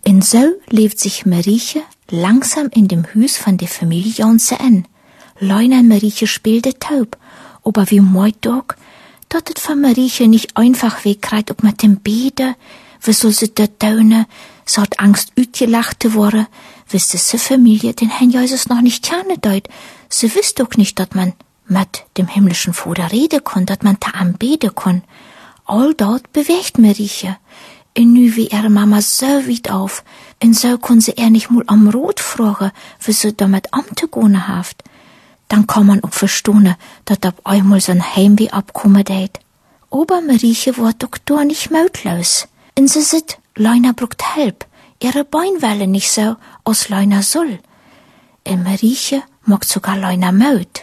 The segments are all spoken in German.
Und so lebt sich Marieche langsam in dem Hus von der Familie Jansen an. Leuna Marieche spielte taub, aber wie meint doch, dass es von Marieche nicht einfach wegkriegt, ob mit dem Beten, wie soll sie dort tun, so hat Angst ausgelacht worden, wisst die Familie den Herrn Jesus noch nicht kennen deut. Sie wisst doch nicht, dass man mit dem himmlischen Vater reden kann, dass man da anbeten kann. All dort bewegt Marieche. Und nu wie ihre Mama so weit auf, und so kann sie nicht mal am Rot fragen, wie sie damit amtgehen haft. Dann kann man auch verstehen, dass ab einmal so ein Heimweh abkommen deit. Aber Marieche wird doch da nicht mautlos. Und sie sieht, Leuna braucht Hilfe. Ihre Beine wollen nicht so, als Leuna soll. Und Marieche mag sogar Leuna Maut.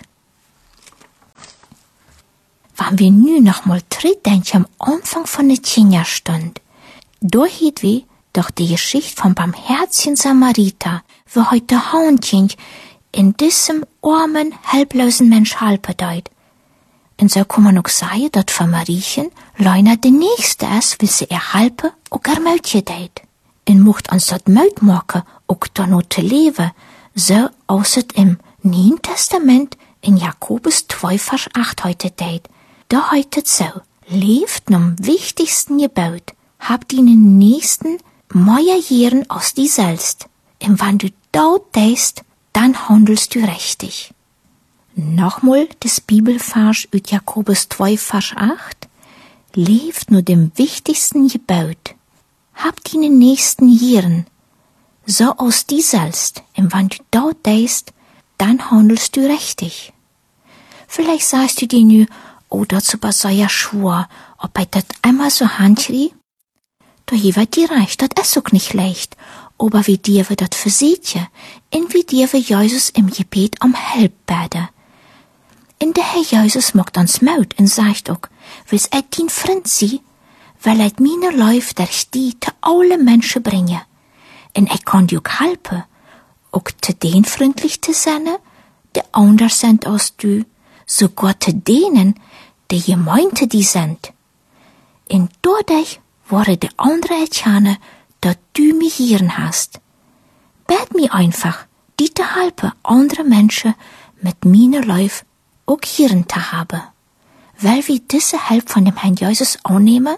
Wenn wir nu noch mal zurückdenken am Anfang von der Kinderstund, da hielt wir doch die Geschichte vom barmherzigen Samariter, wo heute Haunkind in diesem armen, helplosen Mensch helfen deut. Und so kann man auch sagen, dass für Mariechen Leuna der Nächste ist, will sie ihr helfen und ihr Mädchen deut. Und mocht uns das Mäut machen, auch da noch zu leben, so außer im Neuen Testament in Jakobus 2, Vers 8 heute deut. Da heute so, lebt am wichtigsten Gebot, habt ihnen Nächsten mehr Jahren als die selbst. Und wenn du dort denkst, dann handelst du richtig. Nochmal das Bibelvers aus Jakobus 2, Vers 8. Lebt nur dem wichtigsten Gebot. Habt ihnen Nächsten Jahren, so als die selbst. Und wenn du dort denkst, dann handelst du richtig. Vielleicht sagst du dir nu, oh, das aber so ja schwur, ob ich das einmal so handschrie? Da hier die recht, das ist auch nicht leicht. Aber wie dir wir das versieht, und wie dir wir Jesus im Gebet um Hilfe beten. Und der Herr Jesus macht uns Mut und sagt auch, will's dein Freund sein, weil meine Läufe durch die zu allen Menschen bringen. Und kann dir auch helfen, auch zu den freundlich zu sein, die anders sind als du, sogar zu denen, die gemeinte die sind. Und dadurch wurde die andere erkennen, dass du mich hier hast. Bet mir einfach, die zu helfen, andere Menschen mit meiner Läufe auch hier zu haben. Weil wir diese Hilfe von dem Herrn Jesus annehmen,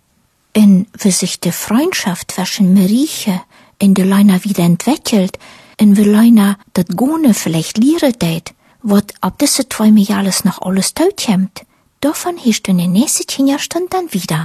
und wie sich die Freundschaft zwischen Marieche und der Leuna wieder entwickelt, und wie Leuna das Gone vielleicht lernen tät, wird ab diese 2 Jahres noch alles tot kommt, davon hast du in der nächsten Kinderstunde dann wieder.